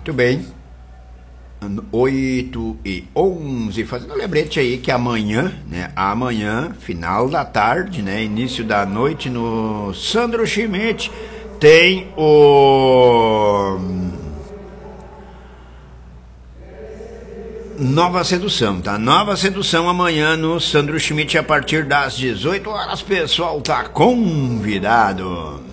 Muito bem. 8h11, fazendo um lembrete aí que amanhã, né? Amanhã, final da tarde, né? Início da noite no Sandro Schmidt tem o Nova Sedução, tá? Nova Sedução amanhã no Sandro Schmidt a partir das 18 horas, pessoal, tá convidado.